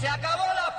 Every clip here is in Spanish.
¡Se acabó la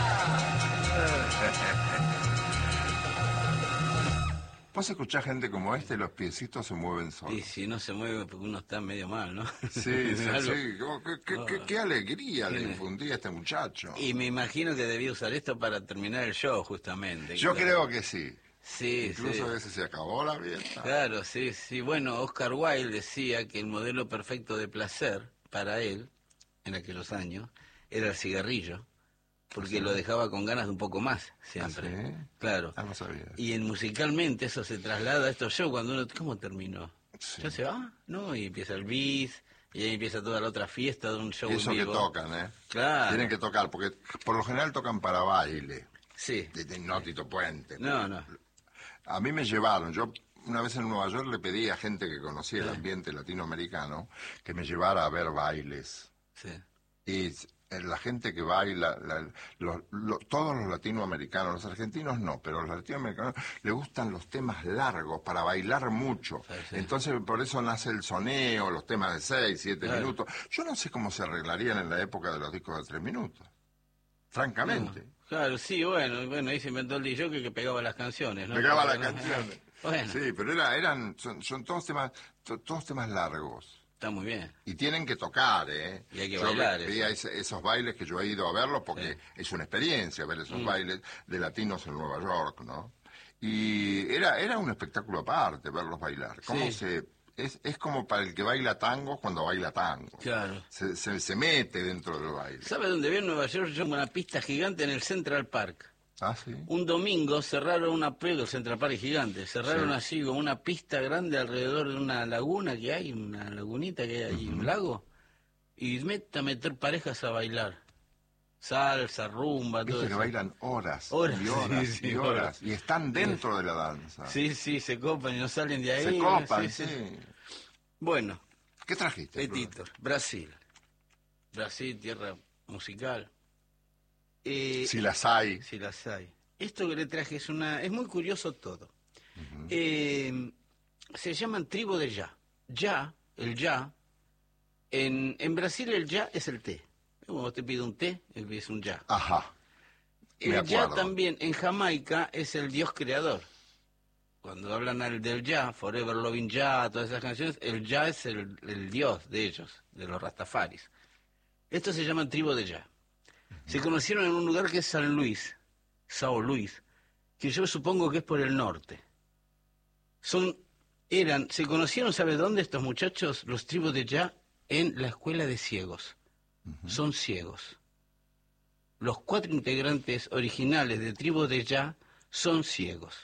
fiesta! Vos escuchás gente como este y los piecitos se mueven solos. Y si no se mueve porque uno está medio mal, ¿no? Sí, sí, Algo- sí. Qué alegría le infundía a este muchacho. Y me imagino que debía usar esto para terminar el show, justamente. Yo Claro. creo que sí. Sí, Incluso sí. a veces se acabó la fiesta. Claro, sí, sí. Bueno, Oscar Wilde decía que el modelo perfecto de placer para él, en aquellos años, era el cigarrillo, porque ¿Sí? lo dejaba con ganas de un poco más, siempre. ¿Ah, sí? Claro. Ah, no sabía. Y musicalmente eso se traslada a estos shows cuando uno... ¿Cómo terminó? Sí. ¿Ya se va? ¿No? Y empieza el bis, y ahí empieza toda la otra fiesta de un show Y eso en que vivo. tocan, ¿eh? Claro. Tienen que tocar, porque por lo general tocan para baile. Sí. No Tito Puente. No, no. A mí me llevaron, yo una vez en Nueva York le pedí a gente que conocía el ambiente latinoamericano que me llevara a ver bailes. Sí. Y la gente que baila, todos los latinoamericanos, los argentinos no, pero los latinoamericanos les gustan los temas largos para bailar mucho. Sí, sí. Entonces por eso nace el soneo, los temas de 6, 7 Claro. minutos. Yo no sé cómo se arreglarían en la época de los discos de 3 minutos. Francamente. No. Claro, sí, bueno, ahí se inventó el DJ que pegaba las canciones, ¿no? Pegaba las canciones. Bueno, Sí, pero son todos temas largos. está muy bien. Y tienen que tocar, ¿eh? Y hay que yo bailar, veía esos bailes que yo he ido a verlos porque Sí. es una experiencia ver esos bailes de latinos en Nueva York, ¿no? Y era un espectáculo aparte verlos bailar. ¿Cómo Sí. es como para el que baila tango cuando baila tango. Claro. Se mete dentro del baile. ¿Sabe dónde vi en Nueva York? Yo una pista gigante en el Central Park. Ah, sí. Un domingo cerraron el Central Park es gigante, cerraron Sí. así como una pista grande alrededor de una laguna que hay, una lagunita que hay ahí, un lago, y a meter parejas a bailar. Salsa, rumba, todo Viste que eso. bailan horas, Horas, y horas, sí, sí, y horas. horas. Y están dentro de la danza. Sí, sí, se copan y no salen de ahí. Se copan, sí. Bueno, ¿Qué trajiste? Petito, Brasil. Brasil, tierra musical. Si las hay. Si las hay. Esto que le traje es muy curioso todo. Se llaman tribu de ya. Ya, el ya. En Brasil el ya es el té. Cuando te pide un té, es un ya. Ajá. Me El ya acuerdo. también en Jamaica es el Dios creador. Cuando hablan del ya, Forever Loving Ya, todas esas canciones, el ya es el Dios de ellos, de los Rastafaris. Estos se llaman tribu de ya. Se conocieron en un lugar que es San Luis, Sao Luis, que yo supongo que es por el norte. Se conocieron, ¿sabe dónde estos muchachos, los tribus de ya? En la escuela de ciegos. Son ciegos. Los 4 integrantes originales de Tribu de Ya son ciegos.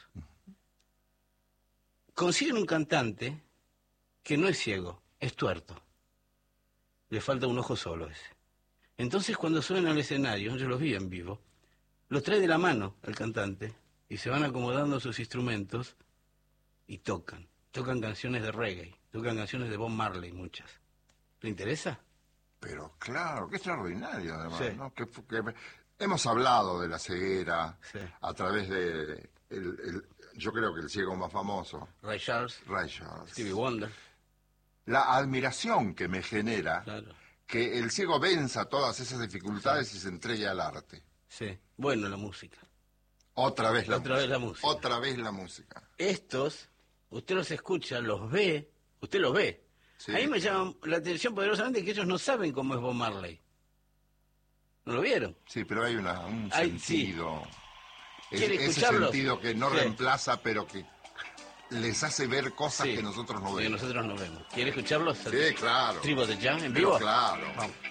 Consiguen un cantante que no es ciego, es tuerto. Le falta un ojo solo ese. Entonces cuando suben al escenario, yo los vi en vivo, los trae de la mano el cantante y se van acomodando sus instrumentos y tocan. Tocan canciones de reggae, tocan canciones de Bob Marley, muchas. ¿Le interesa? Pero claro, qué extraordinario además, Sí. ¿no? Hemos hablado de la ceguera Sí. a través de yo creo que el ciego más famoso, Ray Charles, Ray Charles. Stevie Wonder, La admiración que me genera claro. que el ciego venza todas esas dificultades y se entregue al arte. Sí, bueno, la música. Otra vez la Otra música. vez la música. Otra vez la música. Estos, usted los escucha, los ve, usted los ve. Sí. Ahí me llama la atención poderosamente que ellos no saben cómo es Bob Marley. ¿No lo vieron? Sí, pero hay un Ay, sí. sentido. ¿Quiere Ese escucharlos? sentido que no Sí. reemplaza, pero que les hace ver cosas Sí, que nosotros no que vemos. nosotros no vemos. ¿Quiere escucharlos? Sí, claro. Tribu de Ya en Pero vivo. claro. Vamos.